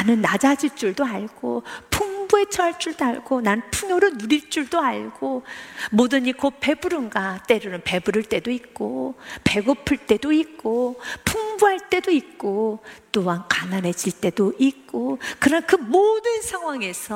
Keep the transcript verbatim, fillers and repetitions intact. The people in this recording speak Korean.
나는 낮아질 줄도 알고 풍부에 처할 줄도 알고 난 풍요를 누릴 줄도 알고 모든 이 곧 배부른가 때로는 배부를 때도 있고 배고플 때도 있고 풍부할 때도 있고 또한 가난해질 때도 있고 그러나 그 모든 상황에서